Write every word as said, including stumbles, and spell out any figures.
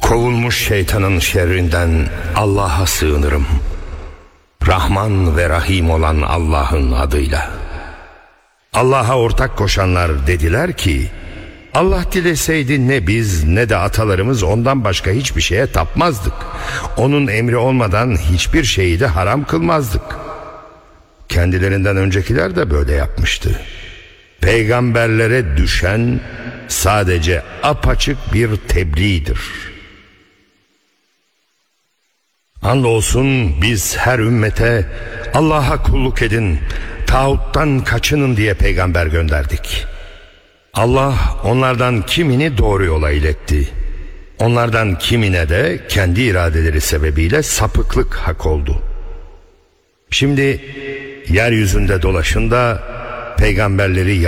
Kovulmuş şeytanın şerrinden Allah'a sığınırım. Rahman ve Rahim olan Allah'ın adıyla. Allah'a ortak koşanlar dediler ki, Allah dileseydi ne biz ne de atalarımız ondan başka hiçbir şeye tapmazdık. Onun emri olmadan hiçbir şeyi de haram kılmazdık. Kendilerinden öncekiler de böyle yapmıştı. Peygamberlere düşen sadece apaçık bir tebliğdir. Andolsun biz her ümmete Allah'a kulluk edin, tağuttan kaçının diye peygamber gönderdik. Allah onlardan kimini doğru yola iletti. Onlardan kimine de kendi iradeleri sebebiyle sapıklık hak oldu. Şimdi yeryüzünde dolaşın da peygamberleri